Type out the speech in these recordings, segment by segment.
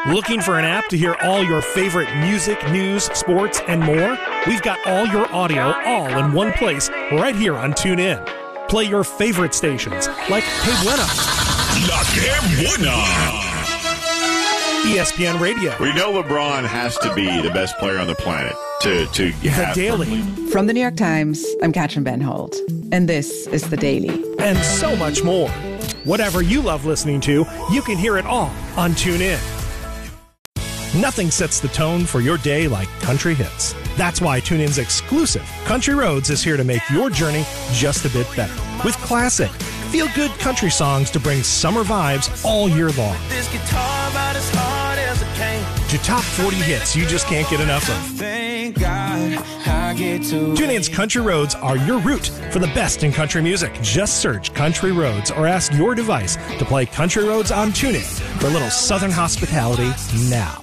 Looking for an app to hear all your favorite music, news, sports, and more? We've got all your audio all in one place right here on TuneIn. Play your favorite stations like Que Buena, La Que Buena, ESPN Radio. We know LeBron has to be the best player on the planet to have The Daily. From the New York Times, I'm Katrin Benhold, and this is The Daily. And so much more. Whatever you love listening to, you can hear it all on TuneIn. Nothing sets the tone for your day like country hits. That's why TuneIn's exclusive Country Roads is here to make your journey just a bit better. With classic, feel-good country songs to bring summer vibes all year long. To top 40 hits you just can't get enough of. TuneIn's Country Roads are your route for the best in country music. Just search Country Roads or ask your device to play Country Roads on TuneIn for a little southern hospitality now.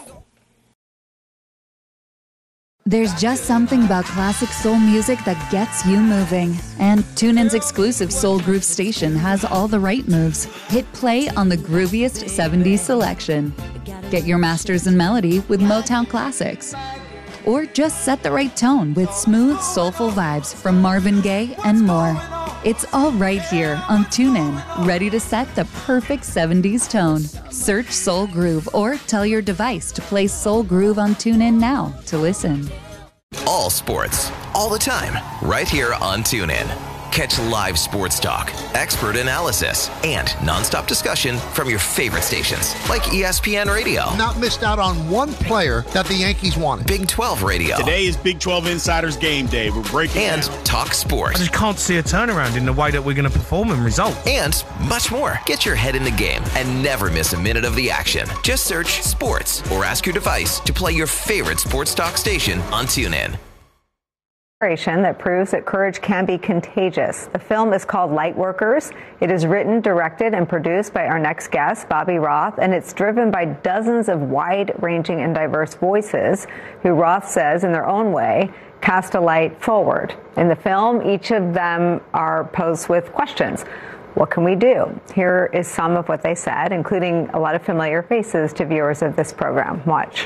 There's just something about classic soul music that gets you moving. And TuneIn's exclusive Soul Groove station has all the right moves. Hit play on the grooviest 70s selection. Get your masters in melody with Motown classics. Or just set the right tone with smooth, soulful vibes from Marvin Gaye and more. It's all right here on TuneIn, ready to set the perfect 70s tone. Search Soul Groove or tell your device to play Soul Groove on TuneIn now to listen. All sports, all the time, right here on TuneIn. Catch live sports talk, expert analysis, and nonstop discussion from your favorite stations like ESPN Radio. Not missed out on one player that the Yankees wanted. Big 12 Radio. Today is Big 12 Insiders Game Day. We're breaking and down. Talk sports. I just can't see a turnaround in the way that we're going to perform and result. And much more. Get your head in the game and never miss a minute of the action. Just search sports or ask your device to play your favorite sports talk station on TuneIn. That proves that courage can be contagious. The film is called Lightworkers. It is written, directed, and produced by our next guest, Bobby Roth, and it's driven by dozens of wide-ranging and diverse voices who Roth says, in their own way, cast a light forward. In the film, each of them are posed with questions. What can we do? Here is some of what they said, including a lot of familiar faces to viewers of this program. Watch.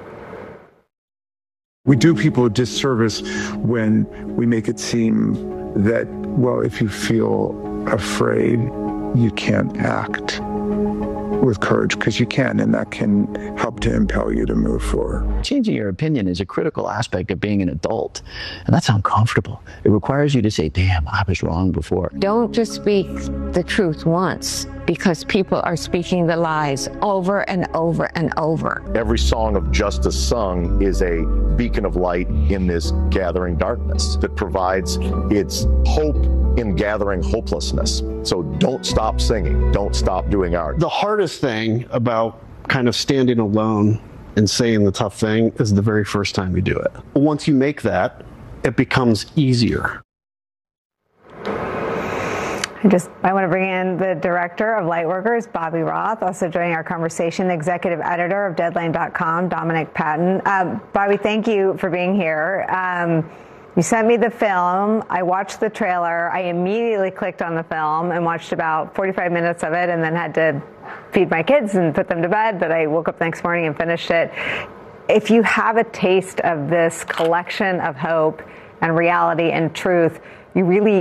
We do people a disservice when we make it seem that, well, if you feel afraid, you can't act with courage, because you can, and that can help to impel you to move forward. Changing your opinion is a critical aspect of being an adult, and that's uncomfortable. It requires you to say, damn, I was wrong before. Don't just speak the truth once, because people are speaking the lies over and over and over. Every song of justice sung is a beacon of light in this gathering darkness that provides its hope in gathering hopelessness. So don't stop singing. Don't stop doing art. The hardest thing about kind of standing alone and saying the tough thing is the very first time you do it. Once you make that, it becomes easier. I want to bring in the director of Lightworkers, Bobby Roth, also joining our conversation, the executive editor of Deadline.com, Dominic Patton. Bobby, thank you for being here. You sent me the film. I watched the trailer. I immediately clicked on the film and watched about 45 minutes of it, and then had to feed my kids and put them to bed. But I woke up the next morning and finished it. If you have a taste of this collection of hope and reality and truth, you really